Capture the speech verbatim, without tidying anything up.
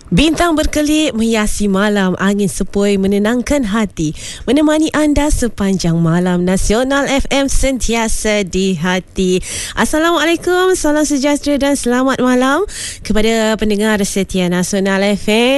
Bintang berkelip menghiasi malam, angin sepoi menenangkan hati, menemani anda sepanjang malam. Nasional F M sentiasa di hati. Assalamualaikum, salam sejahtera dan selamat malam kepada pendengar setia Nasional F M.